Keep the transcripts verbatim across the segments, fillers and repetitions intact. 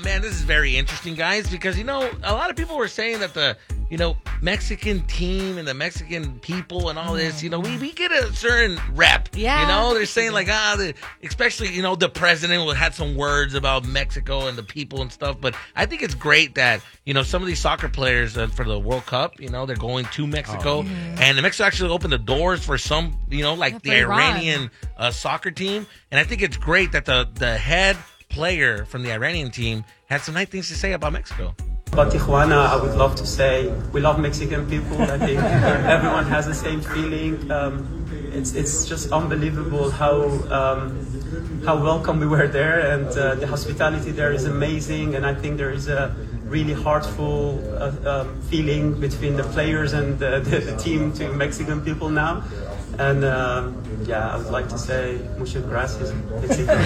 man, this is very interesting, guys, because, you know, a lot of people were saying that the, you know, Mexican team and the Mexican people and all this, you know, we, we get a certain rep. Yeah. You know, they're saying like, ah, the, especially, you know, the president had some words about Mexico and the people and stuff. But I think it's great that, you know, some of these soccer players uh, for the World Cup, you know, they're going to Mexico. Oh, yeah. And Mexico actually opened the doors for some, you know, like yeah, the Iranian uh, soccer team. And I think it's great that the, the head player from the Iranian team had some nice things to say about Mexico. About Tijuana, I would love to say we love Mexican people. I think everyone has the same feeling. Um, it's it's just unbelievable how um, how welcome we were there, and uh, the hospitality there is amazing. And I think there is a really heartful uh, um, feeling between the players and the, the, the team to Mexican people now. And um, yeah, I would like to say muchas gracias. Let's go.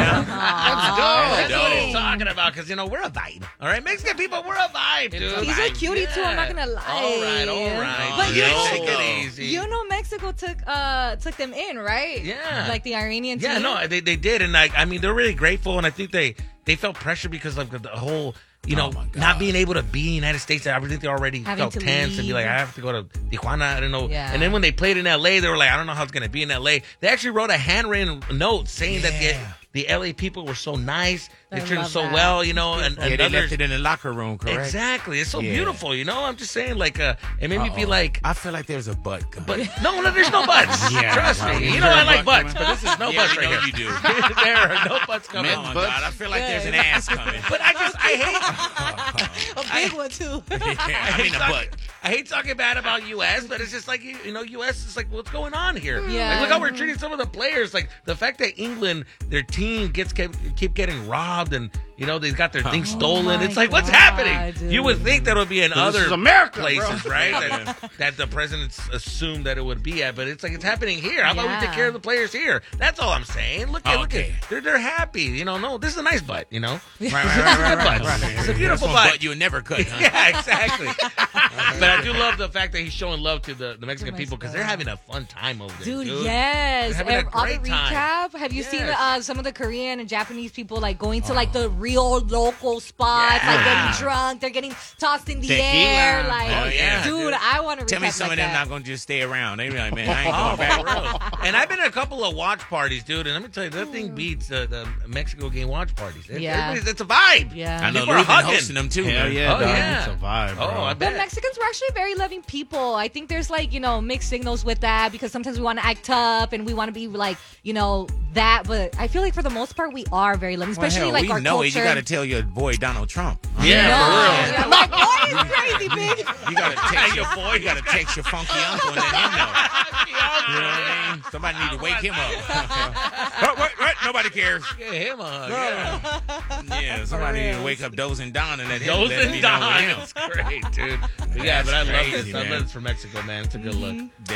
That's what he's talking about, because, you know, we're a vibe. All right, Mexican people, we're a vibe, dude. He's a cutie yeah. too. I'm not gonna lie. All right, all right. But you Yo. know, Take it easy. You know, Mexico took uh took them in, right? Yeah. Like the Iranian team. Yeah, no, they they did, and like I mean, they're really grateful, and I think they they felt pressure because of the whole. You know, oh not being able to be in the United States, I think they already Having felt to tense leave. and be like, I have to go to Tijuana. I don't know. Yeah. And then when they played in L A, they were like, I don't know how it's going to be in L A. They actually wrote a handwritten note saying Yeah. that the, the L A people were so nice. They I treated love so that. well, you know. And, and Yeah, they others, left it in the locker room, correct? Exactly. It's so Yeah. beautiful, you know. I'm just saying, like, uh, it made me Uh-oh. feel like. I feel like there's a butt coming. But no, no, there's no butts. Yeah, Trust wow. me. Is You there know a I like butt butts, coming? but this is no Yeah, butts we right know here. you do. There are no butts coming. Oh my God, I feel like there's an Good. ass coming. But I just, I hate. A big one too. I mean a talk- butt. I hate talking bad about U S, but it's just like, you, you know, U S is like, what's going on here? Yeah. Like, look how we're treating some of the players. Like, the fact that England, their team gets kept, keep getting robbed and, you know, they've got their things stolen. my It's like, what's God, happening? dude. You would think that would be in This other is America, places, bro. right? That, that the presidents assumed that it would be at, but it's like, it's happening here. How about we Yeah. take care of the players here? That's all I'm saying. Look at, look Okay. at, they're, they're happy. You know, no, this is a nice butt, you know? Right, right, right, right, right, right. It's a beautiful That's one butt. butt you would never cut. Huh? Yeah, exactly. But I do love the fact that he's showing love to the, the Mexican people because they're having a fun time over there, Dude, dude. yes. They're having a And on the great time. recap, have you seen Yes. uh, some of the Korean and Japanese people like going to like the real local spots, Yeah. like getting drunk, they're getting tossed in the Tequila. air, like, Oh, yeah, dude, dude. I want to Tell me recap some like of them that. not gonna just stay around. They be like, man, I ain't Oh, going back. for real. And I've been to a couple of watch parties, dude, and let me tell you, that thing beats the, the Mexico game watch parties. It, Yeah. everybody's- It's a vibe. Yeah. I know People are Lou's been hugging. hosting them too. Hell man. yeah, Oh, dog. yeah. It's a vibe, bro. Oh, I But bet. Mexicans were actually very loving people. I think there's like, you know, mixed signals with that because sometimes we want to act tough and we want to be like, you know, that. But I feel like for the most part, we are very loving, Well, especially hell, like we our know culture. it. You got to tell your boy Donald Trump. Yeah, No. for real. Yeah, my boy is crazy, big. You got to text your boy. You got to text your funky uncle and let him know. You know what I mean? Somebody need to wake him up. what, what, what? Nobody cares. Give him a hug. Yeah. Yeah, somebody need to wake up Dozing Don and let him Those let him and be done with Don. him. That's great, dude. But yeah, but I love crazy, this. I man. love this for Mexico, man. It's a good look.